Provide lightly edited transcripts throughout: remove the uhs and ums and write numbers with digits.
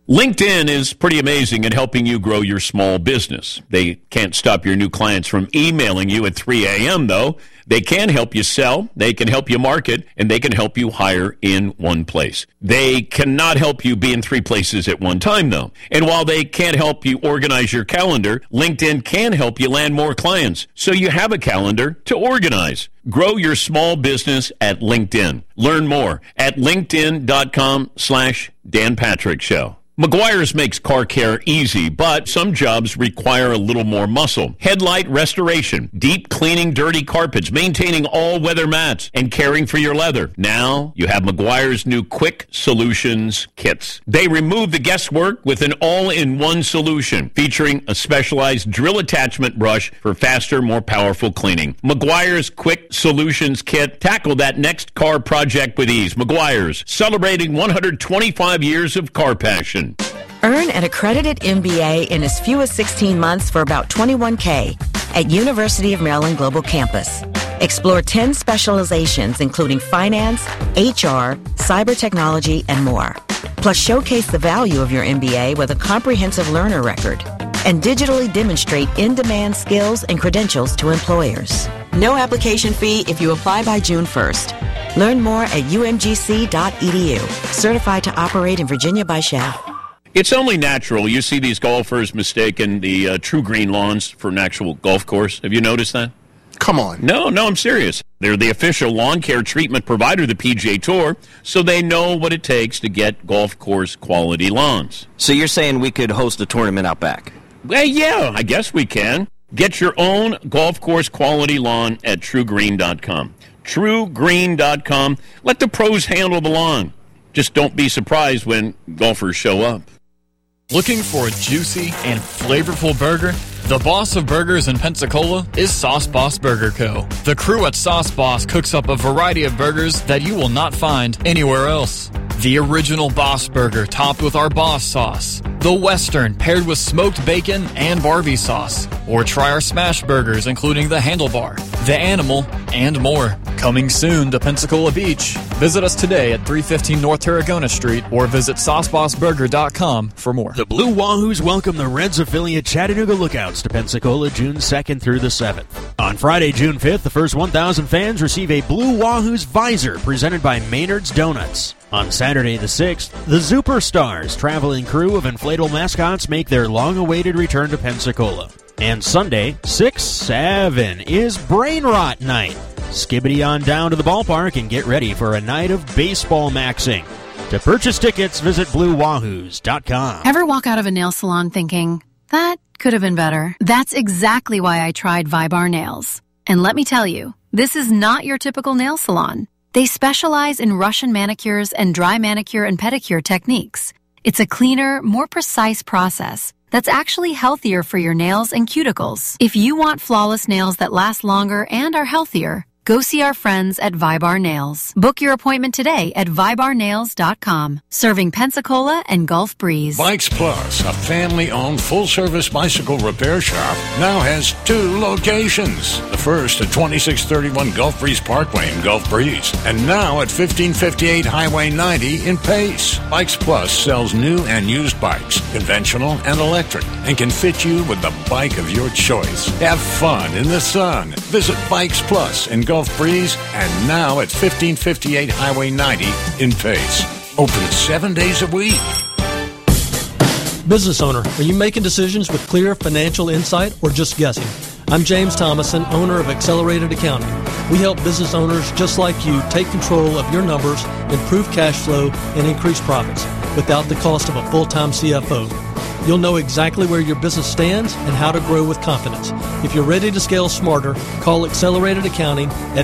LinkedIn is pretty amazing at helping you grow your small business. They can't stop your new clients from emailing you at 3 a.m., though. They can help you sell, they can help you market, and they can help you hire in one place. They cannot help you be in 3 places at one time, though. And while they can't help you organize your calendar, LinkedIn can help you land more clients, so you have a calendar to organize. Grow your small business at LinkedIn. Learn more at linkedin.com/Dan Patrick Show. Meguiar's makes car care easy, but some jobs require a little more muscle. Headlight restoration, deep cleaning dirty carpets, maintaining all-weather mats, and caring for your leather. Now you have Meguiar's new Quick Solutions kits. They remove the guesswork with an all-in-one solution, featuring a specialized drill attachment brush for faster, more powerful cleaning. Meguiar's Quick Solutions kit. Tackle that next car project with ease. Meguiar's, celebrating 125 years of car passion. Earn an accredited MBA in as few as 16 months for about $21K at University of Maryland Global Campus. Explore 10 specializations, including finance, HR, cyber technology, and more. Plus, showcase the value of your MBA with a comprehensive learner record and digitally demonstrate in-demand skills and credentials to employers. No application fee if you apply by June 1st. Learn more at umgc.edu. Certified to operate in Virginia by SHAF. It's only natural you see these golfers mistaking the True Green lawns for an actual golf course. Have you noticed that? Come on. No, I'm serious. They're the official lawn care treatment provider of the PGA Tour, so they know what it takes to get golf course quality lawns. So you're saying we could host a tournament out back? Well, yeah, I guess we can. Get your own golf course quality lawn at TrueGreen.com. TrueGreen.com. Let the pros handle the lawn. Just don't be surprised when golfers show up. Looking for a juicy and flavorful burger? The boss of burgers in Pensacola is Sauce Boss Burger Co. The crew at Sauce Boss cooks up a variety of burgers that you will not find anywhere else. The original Boss Burger topped with our Boss sauce. The Western paired with smoked bacon and Barbie sauce. Or try our smash burgers including the Handlebar, the Animal, and more. Coming soon to Pensacola Beach. Visit us today at 315 North Tarragona Street or visit saucebossburger.com for more. The Blue Wahoos welcome the Reds affiliate Chattanooga Lookouts to Pensacola June 2nd through the 7th. On Friday, June 5th, the first 1,000 fans receive a Blue Wahoos visor presented by Maynard's Donuts. On Saturday the 6th, the Superstars, traveling crew of inflatable mascots, make their long-awaited return to Pensacola. And Sunday, 6/7, is Brain Rot Night. Skibbity on down to the ballpark and get ready for a night of baseball maxing. To purchase tickets, visit BlueWahoos.com. Ever walk out of a nail salon thinking, that could have been better? That's exactly why I tried Vibar Nails. And let me tell you, this is not your typical nail salon. They specialize in Russian manicures and dry manicure and pedicure techniques. It's a cleaner, more precise process that's actually healthier for your nails and cuticles. If you want flawless nails that last longer and are healthier, go see our friends at Vibar Nails. Book your appointment today at VibarNails.com. Serving Pensacola and Gulf Breeze. Bikes Plus, a family-owned full-service bicycle repair shop, now has 2 locations. The first at 2631 Gulf Breeze Parkway in Gulf Breeze, and now at 1558 Highway 90 in Pace. Bikes Plus sells new and used bikes, conventional and electric, and can fit you with the bike of your choice. Have fun in the sun. Visit Bikes Plus in Gulf Breeze, and now at 1558 Highway 90 in Pace. Open 7 days a week. Business owner, are you making decisions with clear financial insight or just guessing? I'm James Thomason, owner of Accelerated Accounting. We help business owners just like you take control of your numbers, improve cash flow, and increase profits without the cost of a full-time CFO. You'll know exactly where your business stands and how to grow with confidence. If you're ready to scale smarter, call Accelerated Accounting at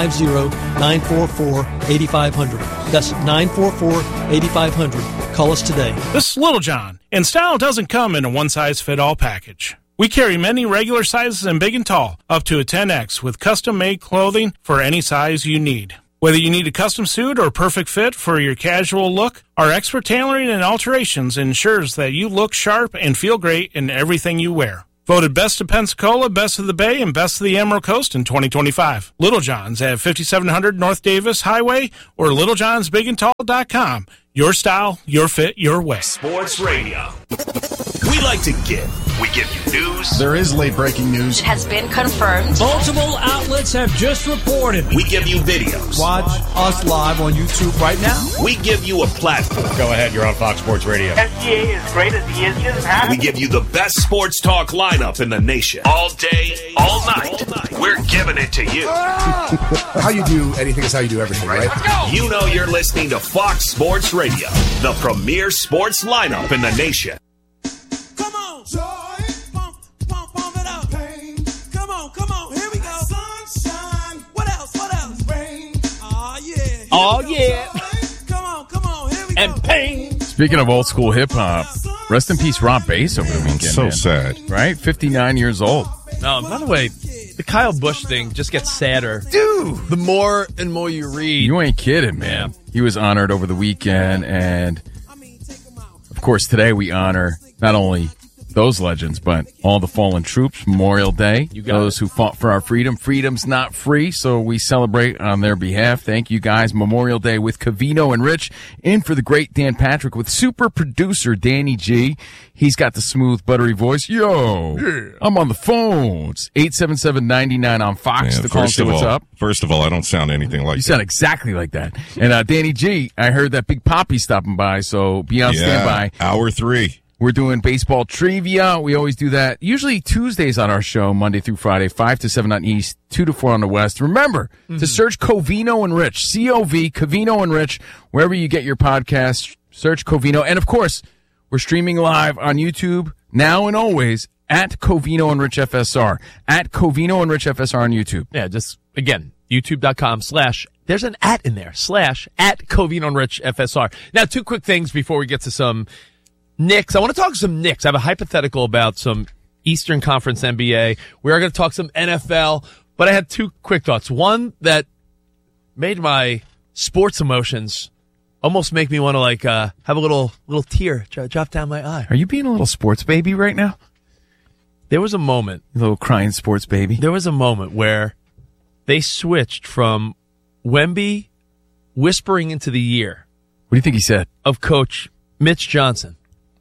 850-944-8500. That's 944-8500. Call us today. This is Little John, and style doesn't come in a one-size-fit-all package. We carry many regular sizes and big and tall, up to a 10X, with custom-made clothing for any size you need. Whether you need a custom suit or perfect fit for your casual look, our expert tailoring and alterations ensures that you look sharp and feel great in everything you wear. Voted Best of Pensacola, Best of the Bay, and Best of the Emerald Coast in 2025. Little John's at 5700 North Davis Highway or littlejohnsbigandtall.com. Your style, your fit, your way. Sports Radio. We like to give. We give you news. There is late breaking news. It has been confirmed. Multiple outlets have just reported. We give you videos. Watch us live on YouTube right now. We give you a platform. Go ahead, you're on Fox Sports Radio. SGA is great as he is. He doesn't have. We give you the best sports talk lineup in the nation. All day, all night. We're giving it to you. How you do anything is how you do everything, right? Let's go. You know you're listening to Fox Sports Radio, the premier sports lineup in the nation. Come on. Joy. Pump it up. Pain. Come on. Here we go. Sunshine. What else? Rain. Oh, yeah. Oh, yeah. Come on. Here we go. And pain. Speaking of old school hip hop, rest in peace, Rob Bass over the weekend. So sad. Right? 59 years old. By the way, the Kyle Busch thing just gets sadder. Dude! The more and more you read. You ain't kidding, man. Yeah. He was honored over the weekend, and of course, today we honor not only those legends, but all the fallen troops. Memorial Day, those who fought for our freedom. Freedom's not free, so we celebrate on their behalf. Thank you, guys. Memorial Day with Covino and Rich, in for the great Dan Patrick with super producer Danny G. He's got the smooth, buttery voice. Yo, I'm on the phones. 877-99 on Fox. Yeah, the call, say what's up. First of all, I don't sound anything like you sound exactly like that. And Danny G, I heard that Big Poppy's stopping by, so be on standby. Hour 3. We're doing baseball trivia. We always do that. Usually Tuesdays on our show, Monday through Friday, 5 to 7 on East, 2 to 4 on the West. Remember to search Covino and Rich, C-O-V, Covino and Rich, wherever you get your podcasts. Search Covino. And, of course, we're streaming live on YouTube now and always at Covino and Rich FSR. At Covino and Rich FSR on YouTube. Yeah, just, again, youtube.com/ there's an @ in there, / at Covino and Rich FSR. Now, 2 quick things before we get to some Knicks. I want to talk some Knicks. I have a hypothetical about some Eastern Conference NBA. We are going to talk some NFL, but I had 2 quick thoughts. One that made my sports emotions almost make me want to have a little tear drop down my eye. Are you being a little sports baby right now? There was a moment. A little crying sports baby. There was a moment where they switched from Wemby whispering into the ear. What do you think he said? Of Coach Mitch Johnson.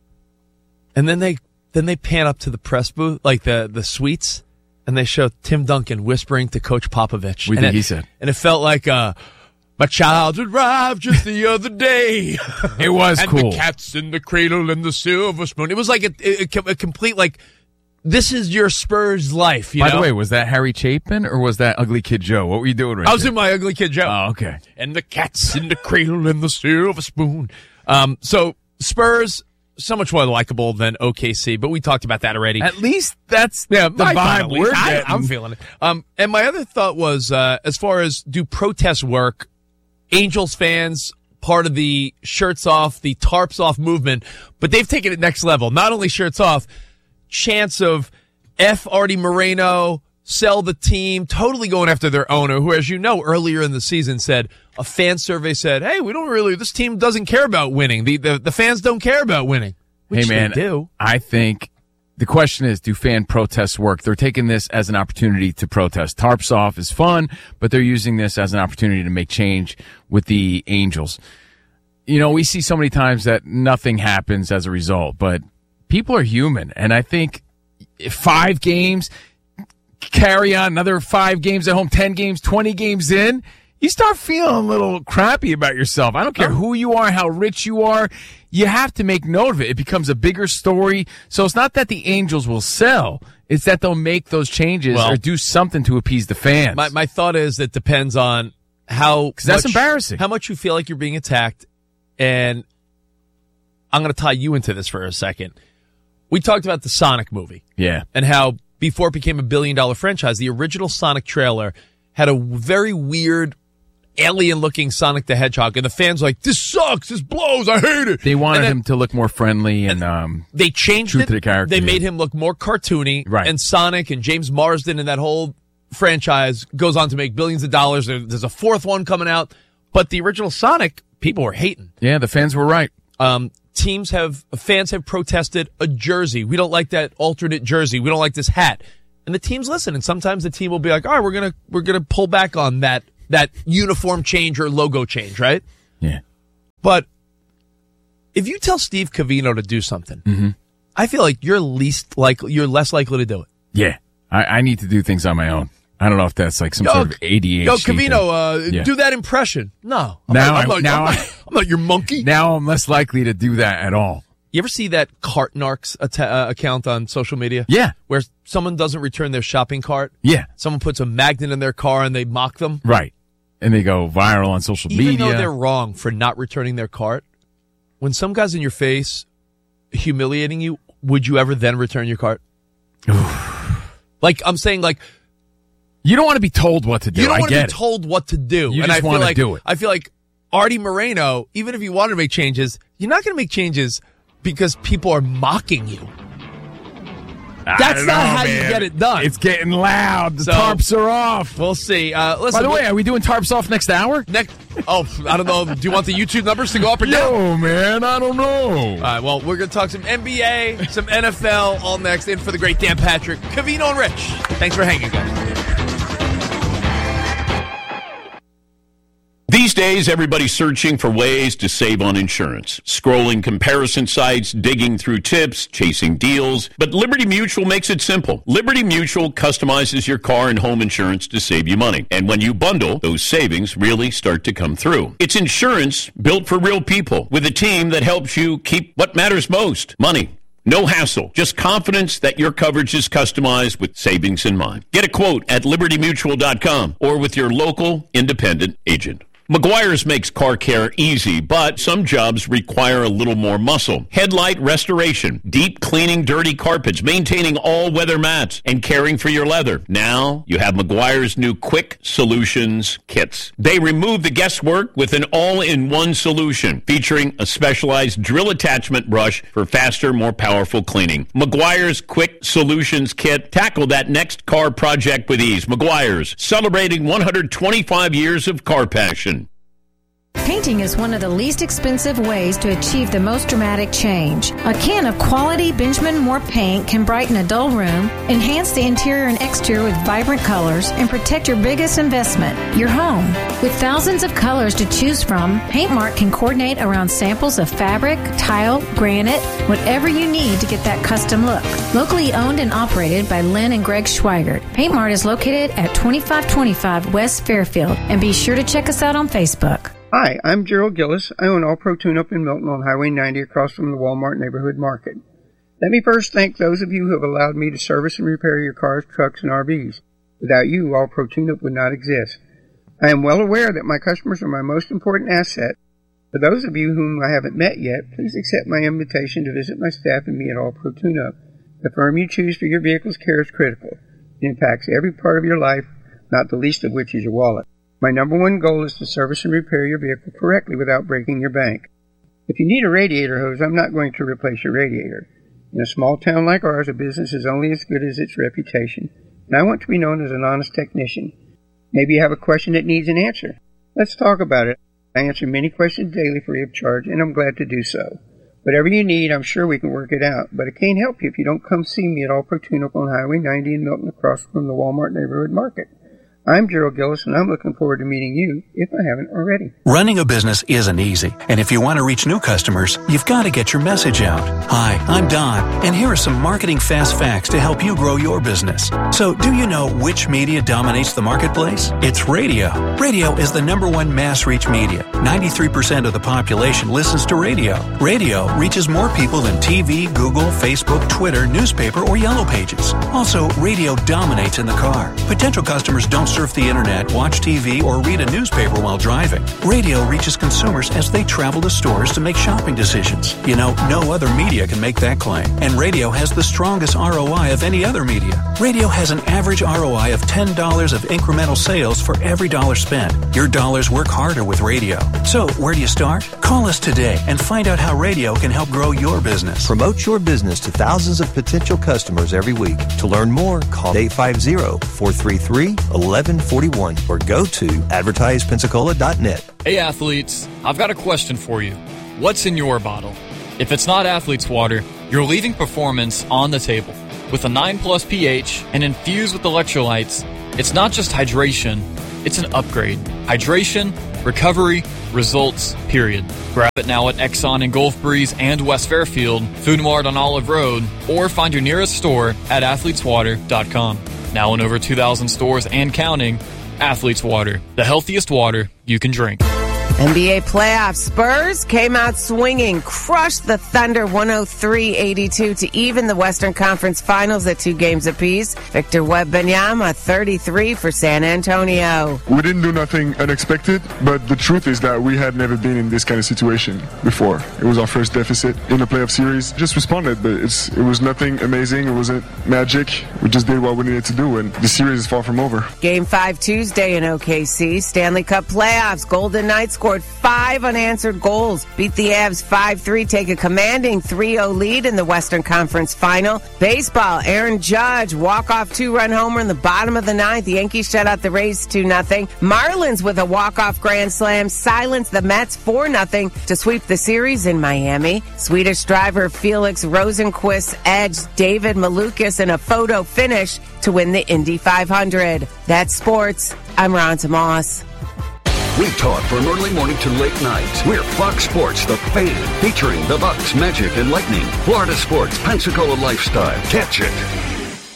And then they pan up to the press booth, like the suites, and they show Tim Duncan whispering to Coach Popovich. What do you think he said? And it felt like my child arrived just the other day. It was and cool. And the cat's in the cradle and the silver spoon. It was like a complete, this is your Spurs life. By the way, was that Harry Chapin or was that Ugly Kid Joe? What were you doing right I was there? in my Ugly Kid Joe. Oh, okay. And the cat's in the cradle and the silver spoon. So Spurs, so much more likable than OKC, but we talked about that already. At least that's the vibe we're getting. I'm feeling it. And my other thought was, as far as do protests work, Angels fans, part of the shirts off, the tarps off movement, but they've taken it next level. Not only shirts off, chants of F. Artie Moreno, sell the team, totally going after their owner, who, as you know, earlier in the season said, a fan survey said, hey, this team doesn't care about winning. The fans don't care about winning. Which hey, man, they do. I think the question is, do fan protests work? They're taking this as an opportunity to protest. Tarps off is fun, but they're using this as an opportunity to make change with the Angels. You know, we see so many times that nothing happens as a result, but people are human. And I think 5 games, carry on another 5 games at home, 10 games, 20 games in, you start feeling a little crappy about yourself. I don't care who you are, how rich you are. You have to make note of it. It becomes a bigger story. So it's not that the Angels will sell. It's that they'll make those changes or do something to appease the fans. My thought is it depends on because that's embarrassing. How much you feel like you're being attacked. And I'm going to tie you into this for a second. We talked about the Sonic movie. Yeah. And how before it became $1 billion franchise, the original Sonic trailer had a very weird alien-looking Sonic the Hedgehog, and the fans were like, this sucks, this blows, I hate it. They wanted him to look more friendly and they changed true it. To the character. They made him look more cartoony, right? And Sonic and James Marsden and that whole franchise goes on to make billions of dollars. There's a 4th one coming out, but the original Sonic, people were hating. Yeah, the fans were right. Fans have protested a jersey. We don't like that alternate jersey. We don't like this hat. And the teams listen, and sometimes the team will be like, all right, we're gonna pull back on that uniform change or logo change, right? Yeah. But If you tell Steve Covino to do something, Mm-hmm. I feel like you're less likely to do it. Yeah. I need to do things on my own. I don't know if that's like some sort of ADHD. Yo, Covino, thing. Yeah. do that impression. No. I'm not your monkey. Now I'm less likely to do that at all. You ever see that Cartnarks account on social media? Yeah. Where someone doesn't return their shopping cart? Yeah. Someone puts a magnet in their car and they mock them? Right. And they go viral on social media. Even though they're wrong for not returning their cart, when some guy's in your face humiliating you, would you ever then return your cart? Like, I'm saying, like... You don't want to be told what to do. You don't want to be told what to do. You and just want to do it. I feel like Artie Moreno, even if you wanted to make changes, you're not going to make changes because people are mocking you. That's not how you get it done. It's getting loud. The tarps are off. We'll see. Listen, by the way, are we doing tarps off next hour? I don't know. Do you want the YouTube numbers to go up or down? No, man. I don't know. All right, well, we're going to talk some NBA, some NFL, all next. In for the great Dan Patrick, Covino and Rich. Thanks for hanging, guys. These days, everybody's searching for ways to save on insurance. Scrolling comparison sites, digging through tips, chasing deals. But Liberty Mutual makes it simple. Liberty Mutual customizes your car and home insurance to save you money. And when you bundle, those savings really start to come through. It's insurance built for real people with a team that helps you keep what matters most, money. No hassle, just confidence that your coverage is customized with savings in mind. Get a quote at libertymutual.com or with your local independent agent. Meguiar's makes car care easy, but some jobs require a little more muscle. Headlight restoration, deep cleaning dirty carpets, maintaining all weather mats, and caring for your leather. Now you have Meguiar's new Quick Solutions kits. They remove the guesswork with an all-in-one solution featuring a specialized drill attachment brush for faster, more powerful cleaning. Meguiar's Quick Solutions kit. Tackle that next car project with ease. Meguiar's, celebrating 125 years of car passion. Painting is one of the least expensive ways to achieve the most dramatic change. A can of quality Benjamin Moore paint can brighten a dull room, enhance the interior and exterior with vibrant colors, and protect your biggest investment, your home. With thousands of colors to choose from, Paint Mart can coordinate around samples of fabric, tile, granite, whatever you need to get that custom look. Locally owned and operated by Lynn and Greg Schweigert, Paint Mart is located at 2525 West Fairfield, and be sure to check us out on Facebook. Hi, I'm Gerald Gillis. I own All Pro Tune-Up in Milton on Highway 90 across from the Walmart Neighborhood Market. Let me first thank those of you who have allowed me to service and repair your cars, trucks, and RVs. Without you, All Pro Tune-Up would not exist. I am well aware that my customers are my most important asset. For those of you whom I haven't met yet, please accept my invitation to visit my staff and me at All Pro Tune-Up. The firm you choose for your vehicle's care is critical. It impacts every part of your life, not the least of which is your wallet. My number one goal is to service and repair your vehicle correctly without breaking your bank. If you need a radiator hose, I'm not going to replace your radiator. In a small town like ours, a business is only as good as its reputation, and I want to be known as an honest technician. Maybe you have a question that needs an answer. Let's talk about it. I answer many questions daily free of charge, and I'm glad to do so. Whatever you need, I'm sure we can work it out, but I can't help you if you don't come see me at All Pro Tune-Up on Highway 90 in Milton across from the Walmart Neighborhood Market. I'm Gerald Gillis, and I'm looking forward to meeting you, if I haven't already. Running a business isn't easy, and if you want to reach new customers, you've got to get your message out. Hi, I'm Don, and here are some marketing fast facts to help you grow your business. So, do you know which media dominates the marketplace? It's radio. Radio is the number one mass reach media. 93% of the population listens to radio. Radio reaches more people than TV, Google, Facebook, Twitter, newspaper, or Yellow Pages. Also, radio dominates in the car. Potential customers don't surf the internet, watch TV, or read a newspaper while driving. Radio reaches consumers as they travel to stores to make shopping decisions. You know, no other media can make that claim. And radio has the strongest ROI of any other media. Radio has an average ROI of $10 of incremental sales for every dollar spent. Your dollars work harder with radio. So, where do you start? Call us today and find out how radio can help grow your business. Promote your business to thousands of potential customers every week. To learn more, call 850-433-1141 or go to advertisepensacola.net. Hey athletes, I've got a question for you. What's in your bottle? If it's not Athlete's Water, you're leaving performance on the table. With a 9+ pH and infused with electrolytes, it's not just hydration, it's an upgrade. Hydration, Recovery, results, period. Grab it now at Exxon in Gulf Breeze and West Fairfield, Food Mart on Olive Road, or find your nearest store at athleteswater.com. Now in over 2,000 stores and counting, Athletes Water, the healthiest water you can drink. NBA playoffs. Spurs came out swinging, crushed the Thunder 103-82 to even the Western Conference Finals at 2 games apiece. Victor Wembanyama, 33 for San Antonio. We didn't do nothing unexpected, but the truth is that we had never been in this kind of situation before. It was our first deficit in the playoff series. Just responded, but it was nothing amazing. It wasn't magic. We just did what we needed to do, and the series is far from over. Game 5 Tuesday in OKC. Stanley Cup playoffs. Golden Knights scored 5 unanswered goals. Beat the Avs 5-3, take a commanding 3-0 lead in the Western Conference Final. Baseball, Aaron Judge, walk-off 2-run homer in the bottom of the 9th. The Yankees shut out the Rays 2-0. Marlins with a walk-off grand slam silence the Mets 4-0 to sweep the series in Miami. Swedish driver Felix Rosenqvist edged David Malukas in a photo finish to win the Indy 500. That's sports. I'm Ron Tomas. We talk from early morning to late night. We're Fox Sports, the Fan, featuring the Bucks, Magic, and Lightning. Florida sports, Pensacola lifestyle. Catch it.